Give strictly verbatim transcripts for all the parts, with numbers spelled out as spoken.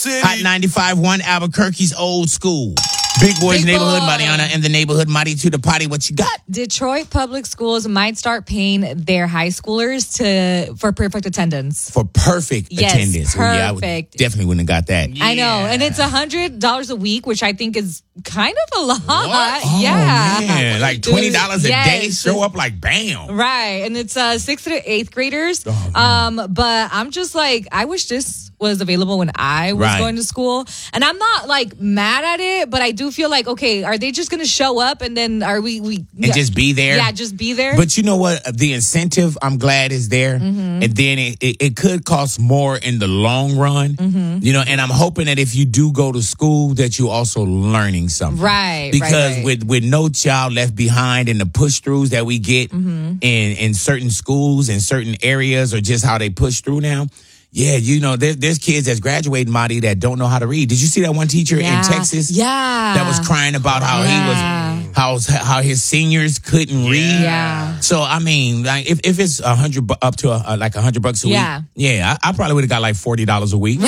Hot ninety-five point one Albuquerque's old school. Big Boys Big Neighborhood, boy. Mariana in the neighborhood, Mari to the potty. What you got? Detroit public schools might start paying their high schoolers to for perfect attendance. For perfect Yes, attendance. Well, yeah, I would, perfect. definitely wouldn't have got that. I know, and it's a hundred dollars a week, which I think is kind of a lot. Oh, Yeah, man. Like twenty dollars a Yes. day, show up like bam. Right, and it's uh, sixth to eighth graders. Oh, um, but I'm just like, I wish this was available when I was Right. going to school, and I'm not like mad at it, but I do feel like, okay, are they just going to show up and then are we we And just be there. Yeah, just be there. But you know what? The incentive, I'm glad, is there. Mm-hmm. And then it, it, it could cost more in the long run. Mm-hmm. You know, and I'm hoping that if you do go to school, that you're also learning something. Right, Because right, right. with with no child left behind and the push throughs that we get Mm-hmm. in, in certain schools, in certain areas, or just how they push through now. Yeah, you know, there, there's kids that's graduating, Marty, that don't know how to read. Did you see that one teacher yeah. in Texas? Yeah, That was crying about how Yeah. he was, how how his seniors couldn't read. Yeah. So I mean, like if, if it's a hundred bu- up to a, like a hundred bucks a Yeah. week, yeah, I, I probably would have got like forty dollars a week.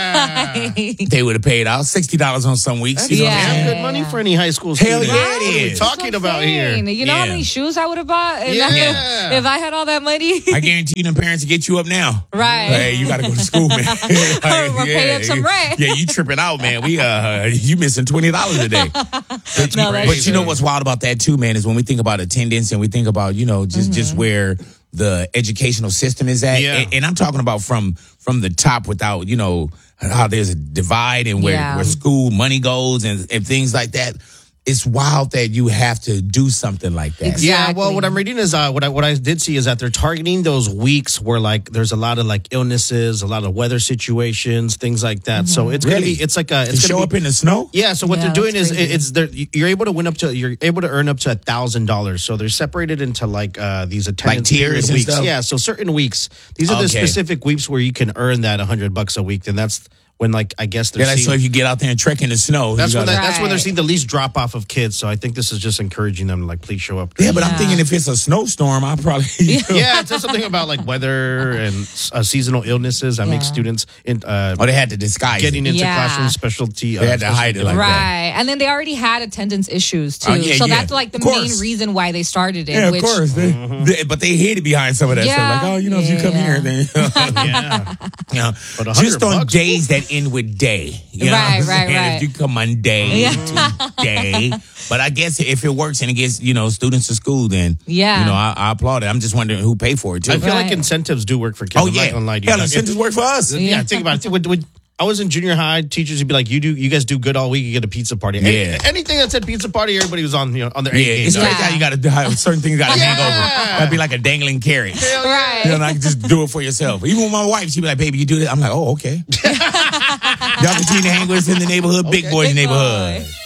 They would have paid out sixty dollars on some weeks. You know what I'm Yeah. saying? Damn good money for any high school Hell student. yeah, it What are we is. talking That's what about I'm here? saying. You know how Yeah. many shoes I would have bought if, Yeah. I, if I had all that money? I guarantee them parents to get you up now. Right. Hey, you got to go to school, man. Like, Or pay up some rent. Yeah, you tripping out, man. We uh, you missing twenty dollars a day. But, No, that's but you know true. what's wild about that too, man, is when we think about attendance and we think about you know just Mm-hmm. just where the educational system is at, Yeah. and, and I'm talking about from from the top without you know how there's a divide and where Yeah. where school money goes and, and things like that. It's wild that you have to do something like that. Exactly. Yeah, well, what I'm reading is uh, what I what I did see is that they're targeting those weeks where like there's a lot of like illnesses, a lot of weather situations, things like that. So it's gonna Really? be it's like a To it's show gonna up be, in the snow. yeah. So what Yeah, they're doing that's is crazy. it's they're, you're able to win up to you're able to earn up to a thousand dollars. So they're separated into like uh, these attendance tiers period and weeks. stuff? Yeah, so certain weeks. These are the Okay. specific weeks where you can earn that a hundred bucks a week. And that's when like I guess they're Yeah, like, seeing, so if you get out there and trek in the snow, that's you when gotta- that, that's when they're Right. seeing the least drop off of kids. So I think this is just encouraging them to like please show up. Yeah, but I'm Yeah. thinking if it's a snowstorm, I probably. Yeah, it says something about like weather and uh, seasonal illnesses that make Yeah. students in, uh, Oh, they had to disguise getting it. into Yeah. classroom specialty. They had to hide it like that. Right. And then they already had attendance issues too. Oh, yeah, so yeah. that's like the Of main course. reason why they started it. Yeah, which, of course. They, they- but they hid it behind some of that Yeah. stuff. Like, oh, you know, if you Yeah, come yeah. here, then. yeah, you know, But a just hundred on bucks? days that end with day. You know Right, what I'm right, saying? right. If you come Monday Yeah. to day. But I guess if it works and it gets, you know, students to school, then, Yeah. you know, I, I applaud it. I'm just wondering who paid for it, too. I feel like Right. incentives do work for kids. oh, I'm yeah. not gonna lie to you. Hell, Like, incentives work for us. Yeah, think about it. Would, would, I was in junior high. Teachers would be like, "You do, you guys do good all week. You get a pizza party." Any- Yeah. anything that said pizza party, everybody was on, you know, on their Yeah, A game. it's dog. crazy how you got to have certain things got to hang over. Yeah. That'd be like a dangling carrot. Hell yeah. Right. You know, like just do it for yourself. Even with my wife, she'd be like, "Baby, you do that." I'm like, "Oh, okay." Y'all continue to hang with us in the neighborhood, Big Boys Big neighborhood. boy.